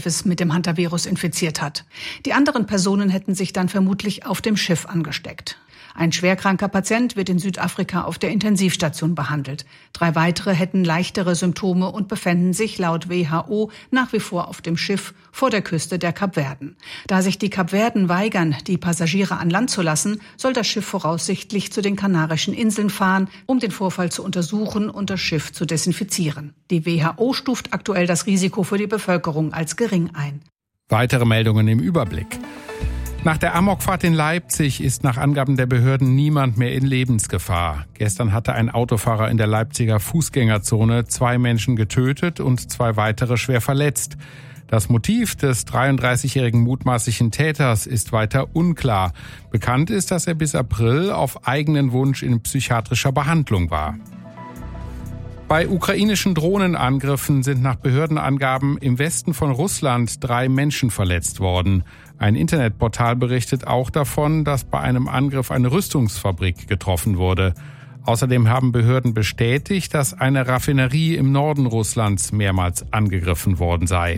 Handelsschiffes mit dem Hantavirus infiziert hat. Die anderen Personen hätten sich dann vermutlich auf dem Schiff angesteckt. Ein schwerkranker Patient wird in Südafrika auf der Intensivstation behandelt. 3 weitere hätten leichtere Symptome und befänden sich laut WHO nach wie vor auf dem Schiff vor der Küste der Kapverden. Da sich die Kapverden weigern, die Passagiere an Land zu lassen, soll das Schiff voraussichtlich zu den Kanarischen Inseln fahren, um den Vorfall zu untersuchen und das Schiff zu desinfizieren. Die WHO stuft aktuell das Risiko für die Bevölkerung als gering ein. Weitere Meldungen im Überblick. Nach der Amokfahrt in Leipzig ist nach Angaben der Behörden niemand mehr in Lebensgefahr. Gestern hatte ein Autofahrer in der Leipziger Fußgängerzone 2 Menschen getötet und 2 weitere schwer verletzt. Das Motiv des 33-jährigen mutmaßlichen Täters ist weiter unklar. Bekannt ist, dass er bis April auf eigenen Wunsch in psychiatrischer Behandlung war. Bei ukrainischen Drohnenangriffen sind nach Behördenangaben im Westen von Russland 3 Menschen verletzt worden. Ein Internetportal berichtet auch davon, dass bei einem Angriff eine Rüstungsfabrik getroffen wurde. Außerdem haben Behörden bestätigt, dass eine Raffinerie im Norden Russlands mehrmals angegriffen worden sei.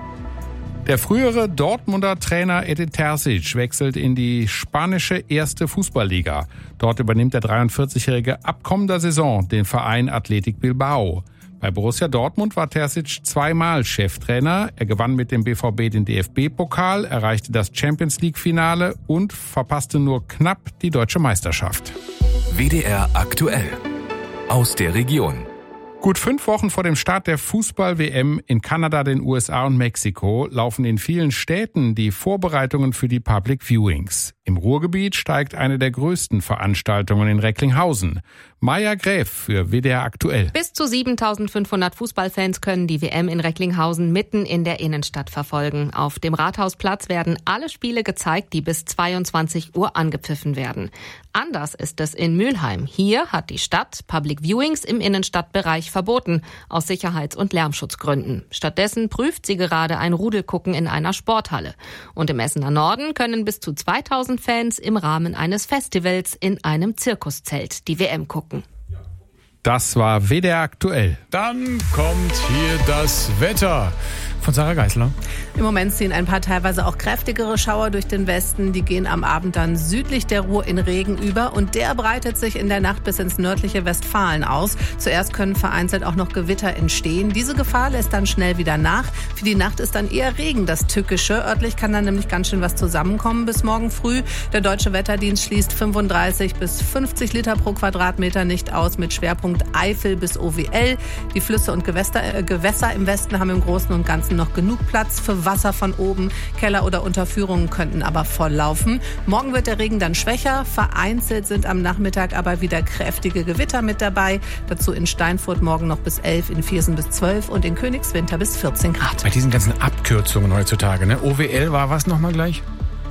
Der frühere Dortmunder Trainer Edin Terzic wechselt in die spanische erste Fußballliga. Dort übernimmt der 43-Jährige ab kommender Saison den Verein Athletic Bilbao. Bei Borussia Dortmund war Terzic 2-mal Cheftrainer. Er gewann mit dem BVB den DFB-Pokal, erreichte das Champions-League-Finale und verpasste nur knapp die deutsche Meisterschaft. WDR aktuell. Aus der Region. Gut 5 Wochen vor dem Start der Fußball-WM in Kanada, den USA und Mexiko laufen in vielen Städten die Vorbereitungen für die Public Viewings. Im Ruhrgebiet steigt eine der größten Veranstaltungen in Recklinghausen. Maja Gräf für WDR aktuell. Bis zu 7.500 Fußballfans können die WM in Recklinghausen mitten in der Innenstadt verfolgen. Auf dem Rathausplatz werden alle Spiele gezeigt, die bis 22 Uhr angepfiffen werden. Anders ist es in Mülheim. Hier hat die Stadt Public Viewings im Innenstadtbereich verboten, aus Sicherheits- und Lärmschutzgründen. Stattdessen prüft sie gerade ein Rudelgucken in einer Sporthalle. Und im Essener Norden können bis zu 2.000 Fans im Rahmen eines Festivals in einem Zirkuszelt die WM gucken. Das war WDR aktuell. Dann kommt hier das Wetter von Sarah Geisler. Im Moment ziehen ein paar teilweise auch kräftigere Schauer durch den Westen. Die gehen am Abend dann südlich der Ruhr in Regen über und der breitet sich in der Nacht bis ins nördliche Westfalen aus. Zuerst können vereinzelt auch noch Gewitter entstehen. Diese Gefahr lässt dann schnell wieder nach. Für die Nacht ist dann eher Regen das Tückische. Örtlich kann dann nämlich ganz schön was zusammenkommen bis morgen früh. Der Deutsche Wetterdienst schließt 35 bis 50 Liter pro Quadratmeter nicht aus mit Schwerpunkt Eifel bis OWL. Die Flüsse und Gewässer im Westen haben im Großen und Ganzen noch genug Platz für Wasser von oben. Keller oder Unterführungen könnten aber volllaufen. Morgen wird der Regen dann schwächer. Vereinzelt sind am Nachmittag aber wieder kräftige Gewitter mit dabei. Dazu in Steinfurt morgen noch bis 11, in Viersen bis 12 und in Königswinter bis 14 Grad. Bei diesen ganzen Abkürzungen heutzutage, ne? OWL war was nochmal gleich?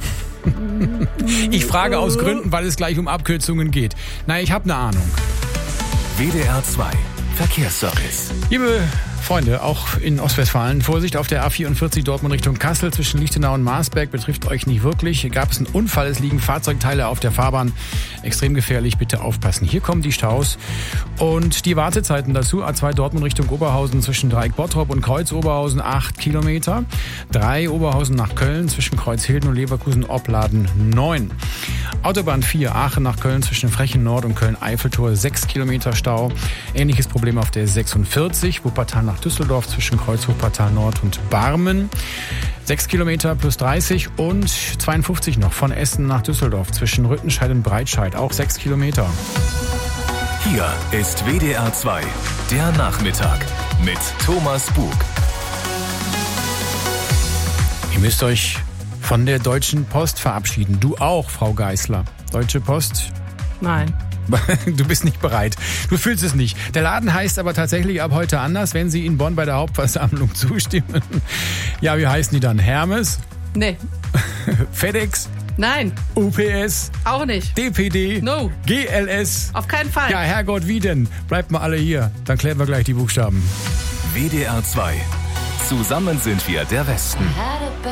Ich frage aus Gründen, weil es gleich um Abkürzungen geht. Na, ich habe eine Ahnung. WDR 2 Verkehrsservice. Liebe Freunde, auch in Ostwestfalen, Vorsicht auf der A44 Dortmund Richtung Kassel zwischen Lichtenau und Marsberg, betrifft euch nicht wirklich. Hier gab es einen Unfall, es liegen Fahrzeugteile auf der Fahrbahn. Extrem gefährlich, bitte aufpassen. Hier kommen die Staus und die Wartezeiten dazu. A2 Dortmund Richtung Oberhausen zwischen Dreieck Bottrop und Kreuz Oberhausen 8 Kilometer. 3 Oberhausen nach Köln zwischen Kreuzhilden und Leverkusen Opladen 9. Autobahn 4 Aachen nach Köln zwischen Frechen Nord und Köln-Eiffeltor 6 Kilometer Stau. Ähnliches Problem auf der 46 Wuppertal nach Düsseldorf zwischen Kreuz Wuppertal Nord und Barmen. 6 Kilometer plus 30 und 52 noch von Essen nach Düsseldorf zwischen Rüttenscheid und Breitscheid. Auch 6 Kilometer. Hier ist WDR 2, der Nachmittag mit Thomas Bug. Ihr müsst euch von der Deutschen Post verabschieden. Du auch, Frau Geisler. Deutsche Post? Nein. Du bist nicht bereit. Du fühlst es nicht. Der Laden heißt aber tatsächlich ab heute anders, wenn Sie in Bonn bei der Hauptversammlung zustimmen. Ja, wie heißen die dann? Hermes? Nee. FedEx? Nein. UPS? Auch nicht. DPD? No. GLS? Auf keinen Fall. Ja, Herrgott, wie denn? Bleibt mal alle hier. Dann klären wir gleich die Buchstaben. WDR 2. Zusammen sind wir der Westen.